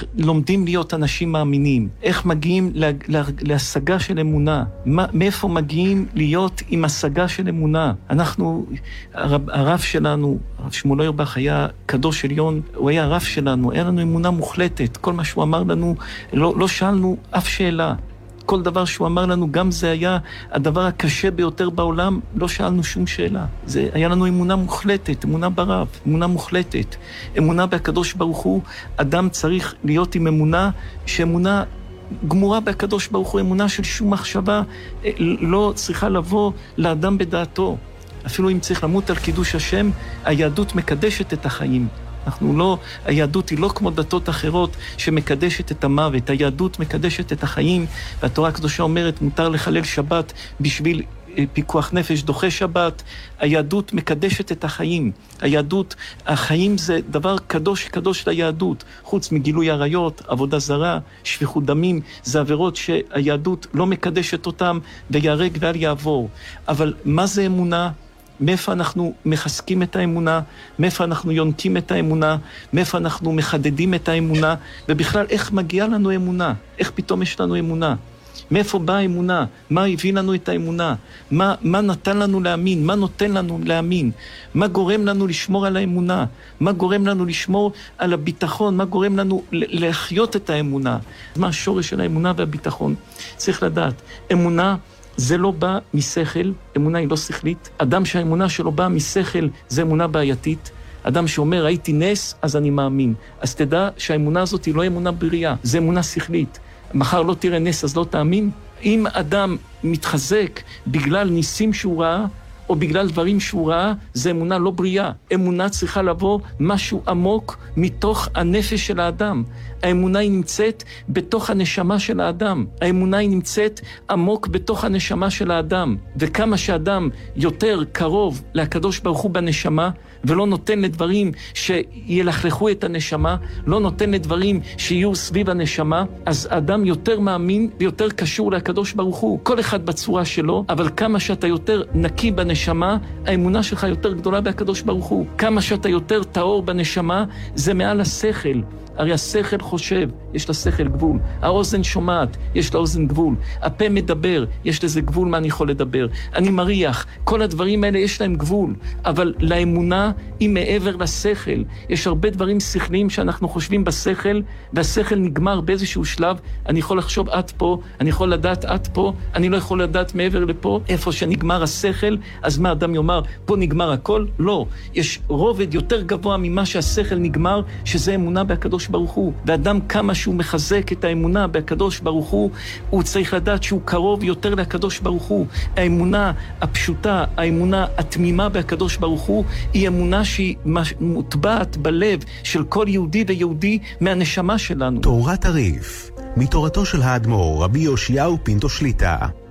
איך לומדים להיות אנשים מאמינים, איך מגיעים להשגה של אמונה, מאיפה מגיעים להיות עם השגה של אמונה. אנחנו, הרב שלנו, הרב שמואל אוירבך היה קדוש עליון, הוא היה הרב שלנו, היה לנו אמונה מוחלטת, כל מה שהוא אמר לנו, לא שאלנו אף שאלה. כל דבר שהוא אמר לנו, גם זה היה הדבר הקשה ביותר בעולם, לא שאלנו שום שאלה. זה היה לנו אמונה מוחלטת, אמונה ברב, אמונה מוחלטת. אמונה בקדוש ברוך הוא, אדם צריך להיות עם אמונה, שאמונה גמורה בקדוש ברוך הוא, אמונה של שום מחשבה, לא צריכה לבוא לאדם בדעתו. אפילו אם צריך למות על קידוש השם, היהדות מקדשת את החיים. היהדות היא לא כמו דתות אחרות שמקדשת את המוות, היהדות מקדשת את החיים, והתורה הקדושה אומרת, מותר לחלל שבת בשביל פיקוח נפש דוחה שבת. היהדות מקדשת את החיים. החיים זה דבר קדוש ליהדות, חוץ מגילוי עריות, עבודה זרה, שפיכות דמים, זה עבירות שהיהדות לא מקדשת אותם, ויהרג ואל יעבור. אבל מה זה אמונה? מאיפה אנחנו מחזקים את האמונה, מאיפה אנחנו יונקים את האמונה, מאיפה אנחנו מחדדים את האמונה, ובכלל איך מגיעה לנו אמונה, איך פתאום יש לנו אמונה, מאיפה באה האמונה, מה הביא לנו את האמונה, מה נתן לנו להאמין, מה נותן לנו להאמין, מה גורם לנו לשמור על האמונה, מה גורם לנו לשמור על הביטחון, מה גורם לנו להחיות את האמונה, מה השורש של האמונה והביטחון. צריך לדעת, אמונה זה לא בא משכל, אמונה היא לא שכלית. אדם שהאמונה שלו באה משכל, זה אמונה בעייתית. אדם שאומר, הייתי נס, אז אני מאמין. אז תדע שהאמונה הזאת היא לא אמונה בריאה, זה אמונה שכלית. מחר לא תראה נס, אז לא תאמין. אם אדם מתחזק בגלל ניסים שהוא ראה, או בגלל דברים שהוא ראה, זה אמונה לא בריאה. אמונה צריכה לבוא משהו עמוק מתוך הנפש של האדם. האמונה היא נמצאת בתוך הנשמה של האדם. האמונה היא נמצאת עמוק בתוך הנשמה של האדם. וכמה שאדם יותר קרוב לקדוש ברוך הוא בנשמה, ולא נותן לדברים שילכלכו את הנשמה, לא נותן לדברים שיהיו סביב הנשמה, אז האדם יותר מאמין ויותר קשור לקדוש ברוך הוא. כל אחד בצורה שלו, אבל כמה שאתה יותר נקי בנשמה, האמונה שלך יותר גדולה בקדוש ברוך הוא. כמה שאתה יותר טהור בנשמה, זה מעל השכל. הרי השכל חושב, יש לשכל גבול. האוזן שומעת, יש לאוזן גבול. הפה מדבר, יש לזה גבול מה אני יכול לדבר. אני מריח, כל הדברים האלה יש להם גבול. אבל לאמונה היא מעבר לשכל. יש הרבה דברים שכליים שאנחנו חושבים בשכל, והשכל נגמר באיזשהו שלב. אני יכול לחשוב עד פה, אני יכול לדעת עד פה, אני לא יכול לדעת מעבר לפה. איפה שנגמר השכל, אז מה אדם יאמר, פה נגמר הכל? לא. יש רובד יותר גבוה ממה שהשכל נגמר, שזה אמונה בקדוש ברוך הוא. ואדם כמה שהוא מחזק את האמונה בקדוש ברוך הוא, הוא צריך לדעת שהוא קרוב יותר לקדוש ברוך הוא. האמונה הפשוטה, האמונה התמימה בקדוש ברוך הוא, היא אמונה שהיא מוטבעת בלב של כל יהודי ויהודי מהנשמה שלנו. תורת הריף, מתורתו של האדמו"ר רבי יאשיהו פינטו שליטא.